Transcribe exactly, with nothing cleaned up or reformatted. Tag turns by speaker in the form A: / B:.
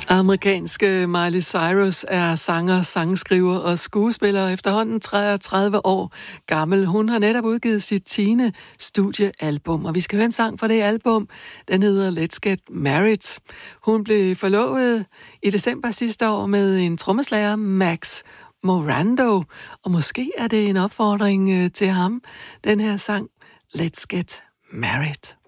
A: Amerikanske Miley Cyrus er sanger, sangskriver og skuespiller, efterhånden treogtredive år gammel. Hun har netop udgivet sit tiende studiealbum, og vi skal høre en sang fra det album. Den hedder Let's Get Married. Hun blev forlovet i december sidste år med en trommeslager, Max Morando, og måske er det en opfordring til ham, den her sang Let's Get Married.